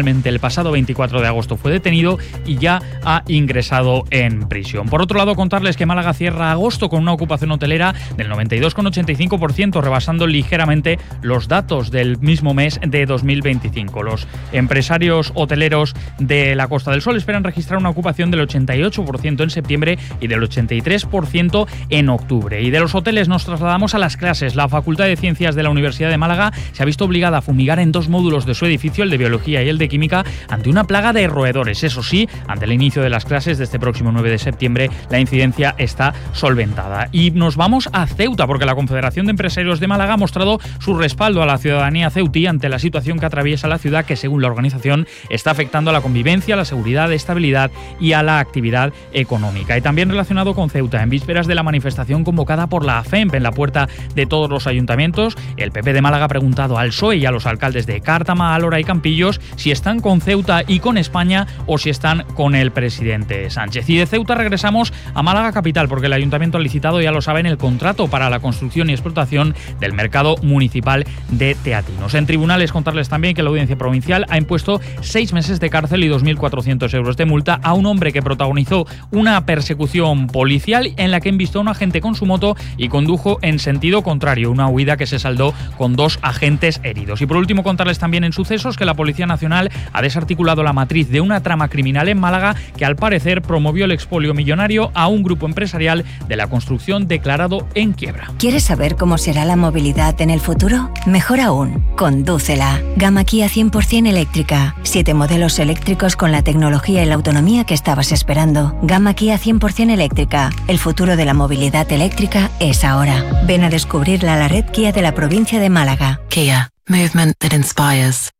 Finalmente, el pasado 24 de agosto fue detenido y ya ha ingresado en prisión. Por otro lado, contarles que Málaga cierra agosto con una ocupación hotelera del 92,85%, rebasando ligeramente los datos del mismo mes de 2025. Los empresarios hoteleros de la Costa del Sol esperan registrar una ocupación del 88% en septiembre y del 83% en octubre. Y de los hoteles nos trasladamos a las clases. La Facultad de Ciencias de la Universidad de Málaga se ha visto obligada a fumigar en 2 módulos de su edificio, el de Biología y el de Química, ante una plaga de roedores. Eso sí, ante el inicio de las clases de este próximo 9 de septiembre, la incidencia está solventada. Y nos vamos a Ceuta, porque la Confederación de Empresarios de Málaga ha mostrado su respaldo a la ciudadanía ceutí ante la situación que atraviesa la ciudad, que según la organización está afectando a la convivencia, a la seguridad, estabilidad y a la actividad económica. Y también relacionado con Ceuta, en vísperas de la manifestación convocada por la AFEMP en la puerta de todos los ayuntamientos, el PP de Málaga ha preguntado al PSOE y a los alcaldes de Cártama, Álora y Campillos si están con Ceuta y con España o si están con el presidente Sánchez. Y de Ceuta regresamos a Málaga capital, porque el ayuntamiento ha licitado, ya lo saben, el contrato para la construcción y explotación del mercado municipal de Teatinos. En tribunales, contarles también que la Audiencia Provincial ha impuesto 6 meses de cárcel y 2.400 euros de multa a un hombre que protagonizó una persecución policial en la que embistó a un agente con su moto y condujo en sentido contrario, una huida que se saldó con 2 agentes heridos. Y por último, contarles también en sucesos que la Policía Nacional ha desarticulado la matriz de una trama criminal en Málaga que al parecer promovió el expolio millonario a un grupo empresarial de la construcción declarado en quiebra. ¿Quieres saber cómo será la movilidad en el futuro? Mejor aún, condúcela. Gama Kia 100% eléctrica. 7 modelos eléctricos con la tecnología y la autonomía que estabas esperando. Gama Kia 100% eléctrica. El futuro de la movilidad eléctrica es ahora. Ven a descubrirla a la red Kia de la provincia de Málaga. Kia. Movement that inspires.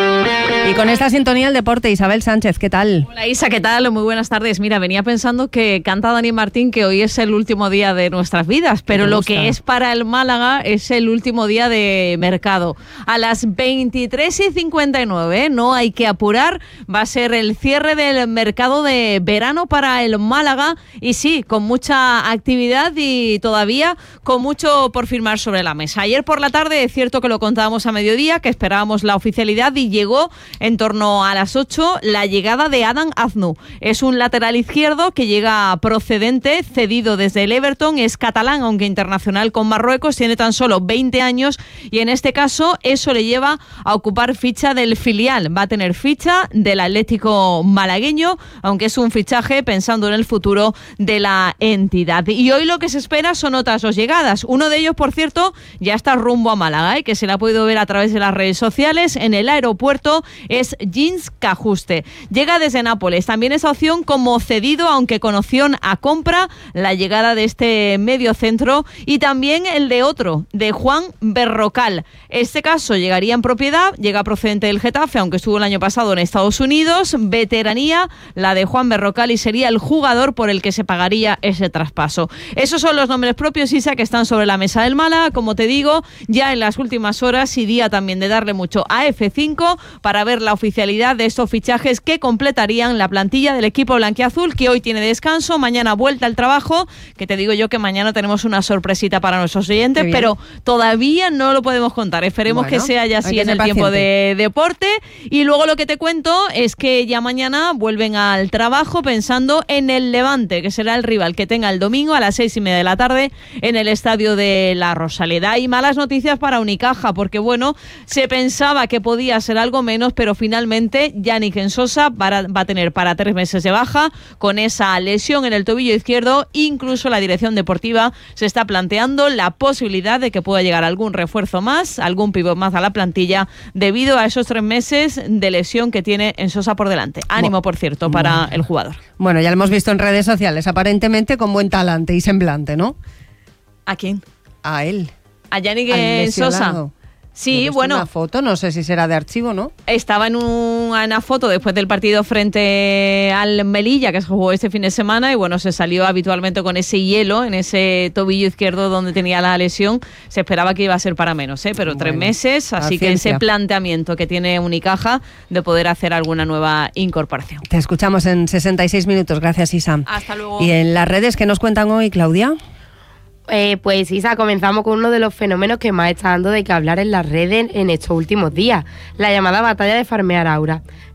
Y con esta sintonía el deporte, Isabel Sánchez, ¿qué tal? Hola Isa, ¿qué tal? Muy buenas tardes. Mira, venía pensando que canta Dani Martín que hoy es el último día de nuestras vidas, pero lo que es para el Málaga es el último día de mercado. A las 23:59, no hay que apurar, va a ser el cierre del mercado de verano para el Málaga y sí, con mucha actividad y todavía con mucho por firmar sobre la mesa. Ayer por la tarde es cierto que lo contábamos a mediodía, que esperábamos la oficialidad y llegó en torno a las 8 la llegada de Adam Aznou. Es un lateral izquierdo que llega procedente, cedido desde el Everton, es catalán, aunque internacional con Marruecos, tiene tan solo 20 años y en este caso eso le lleva a ocupar ficha del filial. Va a tener ficha del Atlético malagueño, aunque es un fichaje pensando en el futuro de la entidad. Y hoy lo que se espera son otras 2 llegadas. Uno de ellos, por cierto, ya está rumbo a Málaga, que se la ha podido ver a través de las redes sociales en el aeropuerto. Es Jeans Cajuste. Llega desde Nápoles. También esa opción como cedido, aunque con opción a compra, la llegada de este medio centro y también el de otro, de Juan Berrocal. Este caso llegaría en propiedad, llega procedente del Getafe, aunque estuvo el año pasado en Estados Unidos. Veteranía, la de Juan Berrocal, y sería el jugador por el que se pagaría ese traspaso. Esos son los nombres propios, Isa, que están sobre la mesa del Málaga. Como te digo, ya en las últimas horas y día también de darle mucho a F5 para ver la oficialidad de estos fichajes que completarían la plantilla del equipo blanquiazul, que hoy tiene descanso, mañana vuelta al trabajo, que te digo yo que mañana tenemos una sorpresita para nuestros oyentes, pero todavía no lo podemos contar. Esperemos que sea ya así en el tiempo de deporte. Y luego lo que te cuento es que ya mañana vuelven al trabajo pensando en el Levante, que será el rival que tenga el domingo a las 6:30 de la tarde en el estadio de La Rosaleda. Y malas noticias para Unicaja, porque bueno, se pensaba que podía ser algo menos, pero finalmente Yannick Ensosa va a tener para 3 meses de baja con esa lesión en el tobillo izquierdo. Incluso la dirección deportiva se está planteando la posibilidad de que pueda llegar algún refuerzo más, algún pívot más a la plantilla debido a esos 3 meses de lesión que tiene Ensosa por delante. Ánimo, por cierto, para el jugador. Bueno, ya lo hemos visto en redes sociales, aparentemente con buen talante y semblante, ¿no? ¿A quién? A él. A Yannick Ensosa. Sí, bueno. Una foto, no sé si será de archivo, ¿no? Estaba en una foto después del partido frente al Melilla, que se jugó este fin de semana, y bueno, se salió habitualmente con ese hielo en ese tobillo izquierdo donde tenía la lesión. Se esperaba que iba a ser para menos, pero 3 meses, así que ese planteamiento que tiene Unicaja de poder hacer alguna nueva incorporación. Te escuchamos en 66 minutos, gracias Isa. Hasta luego. ¿Y en las redes qué nos cuentan hoy, Claudia? Pues Isa, comenzamos con uno de los fenómenos que más está dando de que hablar en las redes en estos últimos días, la llamada batalla de farmear aura.